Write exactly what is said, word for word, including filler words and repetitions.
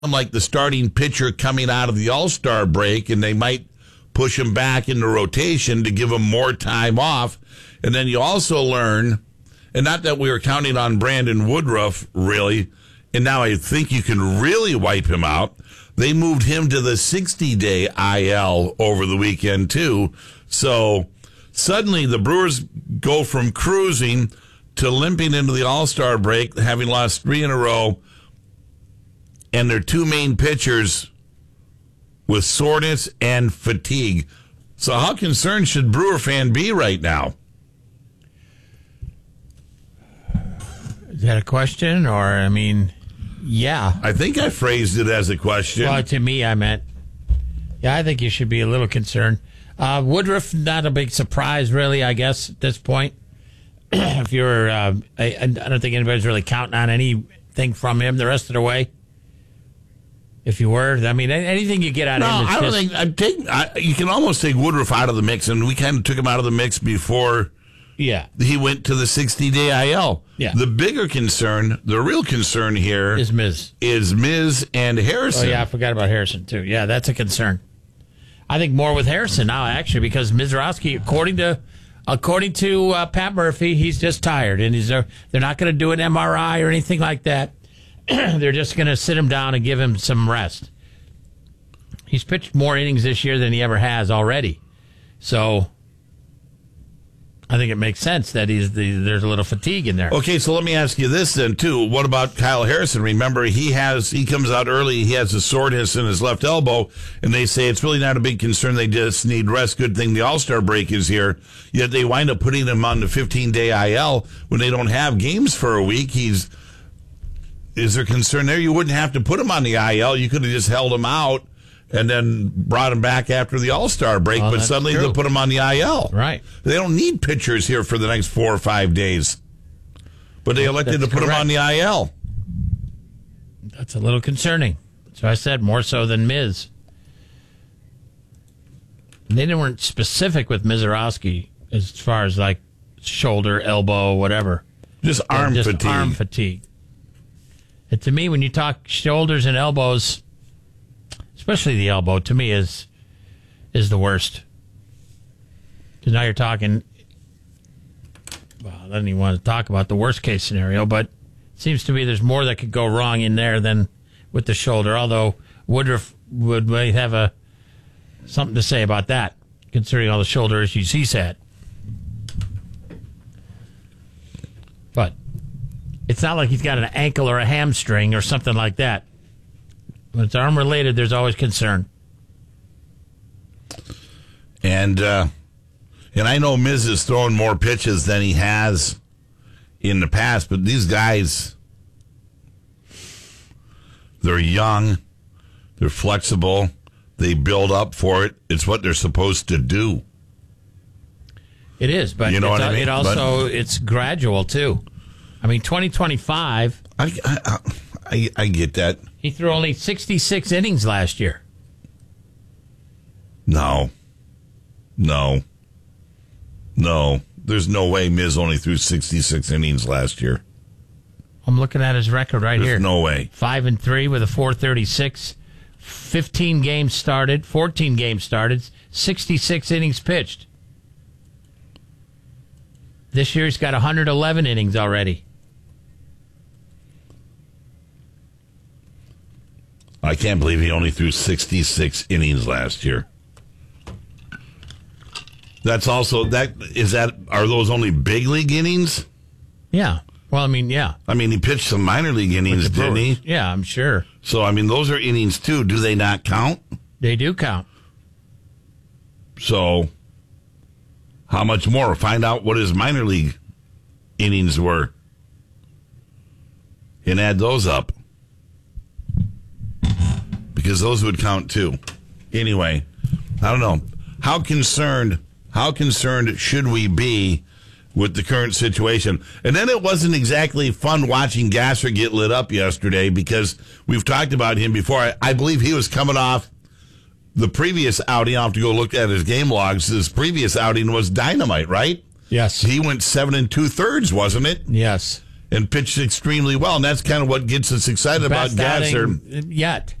like the starting pitcher coming out of the All-Star break, and they might push him back into rotation to give him more time off. And then you also learn, and not that we were counting on Brandon Woodruff, really, and now I think you can really wipe him out. They moved him to the sixty-day I L over the weekend, too. So suddenly the Brewers go from cruising to limping into the All-Star break, having lost three in a row, and their two main pitchers with soreness and fatigue. So how concerned should Brewer fan be right now? Is that a question? Or, I mean, yeah. I think I phrased it as a question. Well, to me, I meant, yeah, I think you should be a little concerned. Uh, Woodruff, not a big surprise, really, I guess, at this point. If you're, uh, I, I don't think anybody's really counting on anything from him the rest of the way. If you were, I mean, anything you get out no, of him. I don't just, think I take. I, you can almost take Woodruff out of the mix, and we kind of took him out of the mix before. Yeah, he went to the sixty-day I L. Yeah, the bigger concern, the real concern here is Miz, is Miz and Harrison. Oh yeah, I forgot about Harrison too. Yeah, that's a concern. I think more with Harrison now, actually, because Mizorowski, according to according to uh, Pat Murphy, he's just tired, and he's uh, they're not going to do an M R I or anything like that. They're just going to sit him down and give him some rest. He's pitched more innings this year than he ever has already. So I think it makes sense that he's the, there's a little fatigue in there. Okay, so let me ask you this then, too. What about Kyle Harrison? Remember, he has he comes out early. He has a soreness in his left elbow, and they say it's really not a big concern. They just need rest. Good thing the All-Star break is here. Yet they wind up putting him on the fifteen-day I L when they don't have games for a week. He's Is there concern there? You wouldn't have to put him on the I L. You could have just held him out and then brought him back after the All-Star break, well, but suddenly true. they'll put him on the I L. Right. They don't need pitchers here for the next four or five days. But they elected That's to put correct. him on the I L. That's a little concerning. So I said more so than Miz. And they weren't specific with Mizorowski as far as like shoulder, elbow, whatever. Just arm just fatigue. arm fatigue. And to me, when you talk shoulders and elbows, especially the elbow, to me is is the worst. Because now you're talking, well, I don't even want to talk about the worst case scenario, but it seems to me there's more that could go wrong in there than with the shoulder. Although Woodruff would might have a something to say about that, considering all the shoulder issues he's had. But it's not like he's got an ankle or a hamstring or something like that. When it's arm related, there's always concern. And uh, and I know Miz has thrown more pitches than he has in the past, but these guys, they're young, they're flexible, they build up for it. It's what they're supposed to do. It is, but you know it's, what I mean? it also but, it's gradual too. I mean, twenty twenty-five. I, I I I get that. He threw only sixty-six innings last year. No, no, no. There's no way Miz only threw sixty-six innings last year. I'm looking at his record right There's here. no way. Five and three with a four thirty-six. Fifteen games started. Fourteen games started. Sixty-six innings pitched. This year he's got one hundred eleven innings already. I can't believe he only threw sixty-six innings last year. That's also that is that are those only big league innings? Yeah. Well, I mean, yeah. I mean, he pitched some minor league innings, didn't he? Yeah, I'm sure. So, I mean, those are innings too. Do they not count? They do count. So, how much more? Find out what his minor league innings were and add those up. Because those would count too. Anyway, I don't know. How concerned, how concerned should we be with the current situation? And then it wasn't exactly fun watching Gasser get lit up yesterday because we've talked about him before. I, I believe he was coming off the previous outing. I'll have to go look at his game logs. His previous outing was dynamite, right? Yes. He went seven and two thirds, wasn't it? Yes. and pitched extremely well. And that's kind of what gets us excited Best about Gasser. outing yet.